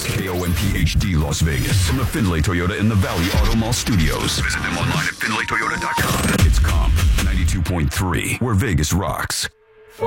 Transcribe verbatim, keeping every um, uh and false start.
K O M P H D Las Vegas. From the Findlay Toyota in the Valley Auto Mall Studios. Visit them online at Findlay Toyota dot com. It's Comp ninety-two point three, where Vegas rocks.